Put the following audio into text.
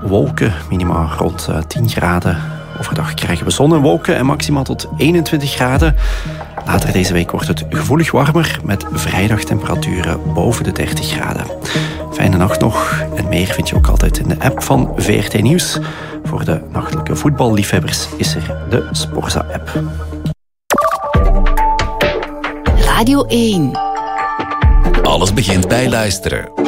wolken, minima rond 10 graden. Overdag krijgen we zon en wolken en maximaal tot 21 graden. Later deze week wordt het gevoelig warmer met vrijdagtemperaturen boven de 30 graden. Fijne nacht nog en meer vind je ook altijd in de app van VRT Nieuws. Voor de nachtelijke voetballiefhebbers is er de Sporza-app. Radio 1. Alles begint bij luisteren.